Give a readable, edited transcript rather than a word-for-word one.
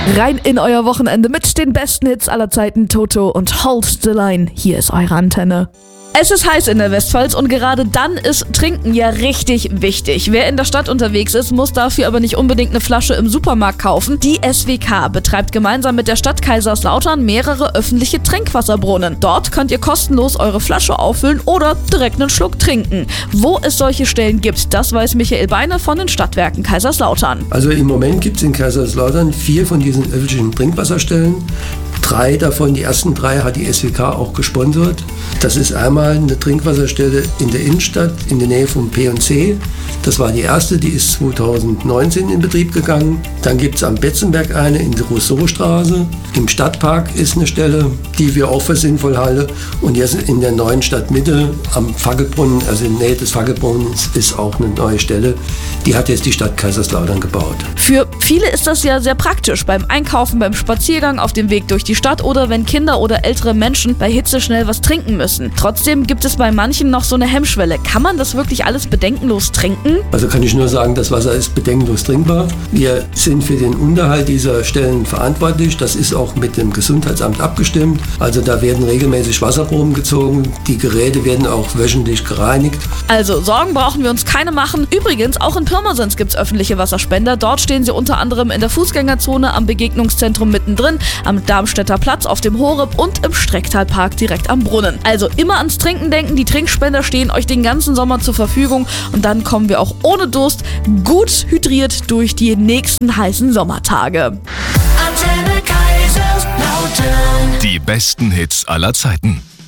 Rein in euer Wochenende mit den besten Hits aller Zeiten, Toto und Hold the Line. Hier ist eure Antenne. Es ist heiß in der Westpfalz und gerade dann ist Trinken ja richtig wichtig. Wer in der Stadt unterwegs ist, muss dafür aber nicht unbedingt eine Flasche im Supermarkt kaufen. Die SWK betreibt gemeinsam mit der Stadt Kaiserslautern mehrere öffentliche Trinkwasserbrunnen. Dort könnt ihr kostenlos eure Flasche auffüllen oder direkt einen Schluck trinken. Wo es solche Stellen gibt, das weiß Michael Beine von den Stadtwerken Kaiserslautern. Also im Moment gibt es in Kaiserslautern 4 von diesen öffentlichen Trinkwasserstellen. 3 davon, die ersten 3 hat die SWK auch gesponsert. Das ist einmal eine Trinkwasserstelle in der Innenstadt, in der Nähe vom P&C. Das war die erste, die ist 2019 in Betrieb gegangen. Dann gibt es am Betzenberg eine in der Rousseau-Straße. Im Stadtpark ist eine Stelle, die wir auch für sinnvoll halten. Und jetzt in der neuen Stadtmitte am Fackelbrunnen, also in der Nähe des Fackelbrunnens, ist auch eine neue Stelle. Die hat jetzt die Stadt Kaiserslautern gebaut. Für viele ist das ja sehr praktisch beim Einkaufen, beim Spaziergang auf dem Weg durch die Stadt oder wenn Kinder oder ältere Menschen bei Hitze schnell was trinken müssen. Trotzdem gibt es bei manchen noch so eine Hemmschwelle. Kann man das wirklich alles bedenkenlos trinken? Also kann ich nur sagen, das Wasser ist bedenkenlos trinkbar. Wir sind für den Unterhalt dieser Stellen verantwortlich. Das ist auch mit dem Gesundheitsamt abgestimmt. Also da werden regelmäßig Wasserproben gezogen. Die Geräte werden auch wöchentlich gereinigt. Also Sorgen brauchen wir uns keine machen. Übrigens, auch in Pirmasens gibt es öffentliche Wasserspender. Dort stehen sie unter anderem in der Fußgängerzone, am Begegnungszentrum mittendrin, am Darmstädter Platz, auf dem Horeb und im Strecktalpark direkt am Brunnen. Also immer ans Trinken denken. Die Trinkspender stehen euch den ganzen Sommer zur Verfügung und dann kommen wir auch ohne Durst gut hydriert durch die nächsten heißen Sommertage. Antenne Kaiserslautern. Die besten Hits aller Zeiten.